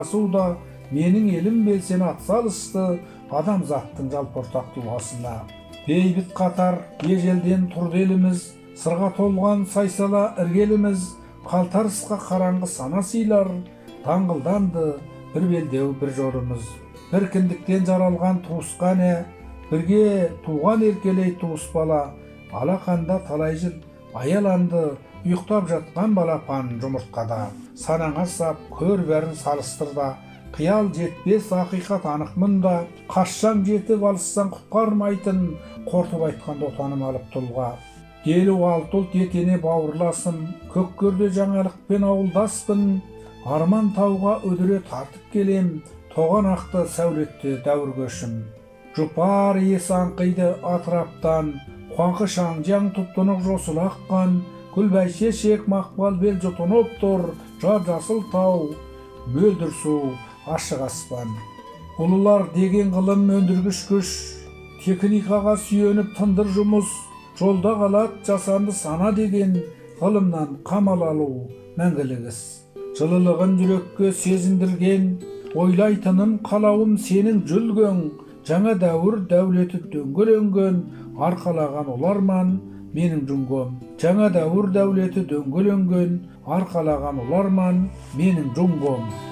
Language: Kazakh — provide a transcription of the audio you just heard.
суда менің елім белсен атсалысты адамзаттың жалпы ортақ тұлғасына. Бейбіт қатар ежелден тұрды еліміз, сырға толған сайсала іргеліміз, қалтарысқа қараңғы сана сыйлар, таңғылданды бір белдеу бір жорымыз. Бір кіндіктен жаралған туысқан бірге туған еркелей туыс бала, алақанда талай жыл аяланды, ұйықтап жатқан балапан жұмыртқада. Санаңа сап, көр бәрін салыстырда, қиял жетпес ақиқат анық мұнда, қашсаң жетіп алыссаң құтқармайтын, қортып айтқанда отаным алып тұлға. Елу алты ұлт етене бауырласым, көккөрде жаңалықпен ауылдаспын, арман тауға өдіре тартып келем, тоған ақты сәулетті дәуір көшім. Жұпар иесі аңқиды атыраптан, қуаңқы шаңжаң тұптынық жосыл аққан, күлбәйше шек мақпал бел жұтынып тұр, жар-жасыл тау, мөлдір су, ашық аспан. Ұлылар деген ғылым өндіргіш күш, техникаға сүйеніп тындыр жұмыс, жолда қалат жасанды сана деген, ғылымнан қамал алу мәңгілік іс. Жылылығын жүрекке сезіндірген, ойлайтыным қалауым сенің жүлгің, жаңа дәуір дәулеті дөңгеленген, арқалаған оларман менің жүнгем. Жаңа дәуір дәулеті дөңгеленген, арқалаған оларман менің жүнгем.